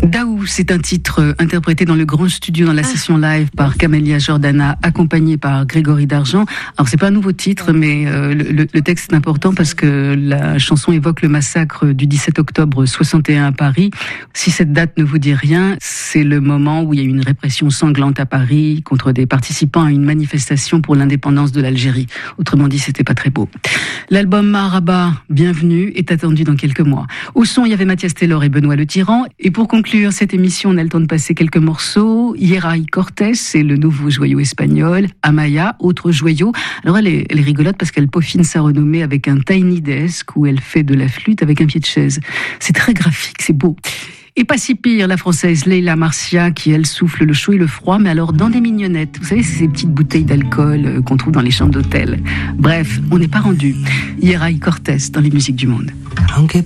Daou, c'est un titre interprété dans le grand studio dans la session live par Camélia Jordana, accompagné par Grégory Dargent. Alors c'est pas un nouveau titre, mais le texte est important parce que la chanson évoque le massacre du 17 octobre 61 à Paris. Si cette date ne vous dit rien, c'est le moment où il y a eu une répression sanglante à Paris contre des participants à une manifestation pour l'indépendance de l'Algérie. Autrement dit, c'était pas très beau. L'album Maharabat, Bienvenue, est attendu dans quelques mois. Au son, il y avait Mathias Taylor et Benoît Le Tyran. Et pour conclure cette émission, on a le temps de passer quelques morceaux. Yeray Cortés, c'est le nouveau joyau espagnol. Amaya, autre joyau. Alors elle est rigolote parce qu'elle peaufine sa renommée avec un tiny desk où elle fait de la flûte avec un pied de chaise. C'est très graphique, c'est beau. Et pas si pire, la française Leila Marcia, qui elle souffle le chaud et le froid, mais alors dans des mignonnettes. Vous savez, c'est ces petites bouteilles d'alcool qu'on trouve dans les chambres d'hôtel. Bref, on n'est pas rendu. Yeray Cortés dans les musiques du monde. Aunque